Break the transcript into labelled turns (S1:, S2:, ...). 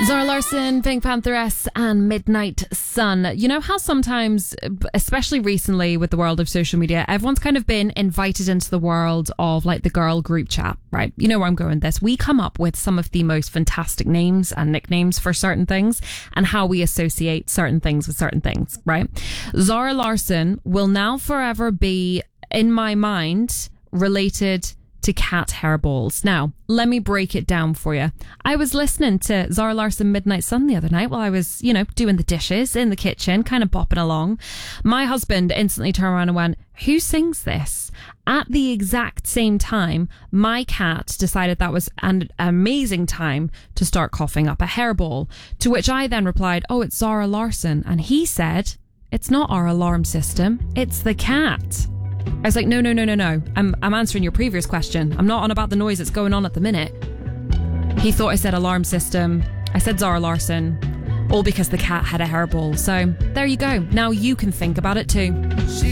S1: Zara Larsson, Pink Pantheress and Midnight Sun. You know how sometimes, especially recently with the world of social media, everyone's kind of been invited into the world of like the girl group chat, right? You know where I'm going with this. We come up with some of the most fantastic names and nicknames for certain things and how we associate certain things with certain things, right? Zara Larsson will now forever be, in my mind, related to cat hairballs. Now, let me break it down for you. I was listening to Zara Larsson Midnight Sun the other night while I was, doing the dishes in the kitchen, kind of bopping along. My husband instantly turned around and went, "Who sings this?" At the exact same time, my cat decided that was an amazing time to start coughing up a hairball, to which I then replied, "Oh, it's Zara Larsson." And he said, "It's not our alarm system, it's the cat." I was like, no. I'm answering your previous question. I'm not on about the noise that's going on at the minute. He thought I said alarm system. I said Zara Larsson, all because the cat had a hairball. So there you go. Now you can think about it too.